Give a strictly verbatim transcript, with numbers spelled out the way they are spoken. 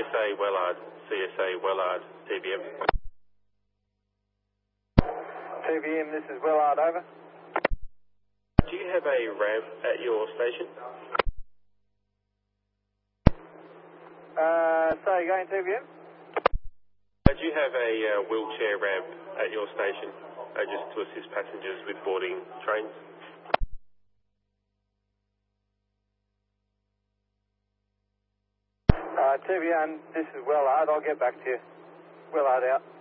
S A Wellard, C S A Wellard, T B M. T B M, this is Wellard, over. Do you have a ramp at your station? Uh, say again, T B M? Uh, do you have a uh, wheelchair ramp at your station, uh, just to assist passengers with boarding trains? Uh, T B M, this is Wellard, I'll get back to you. Wellard out.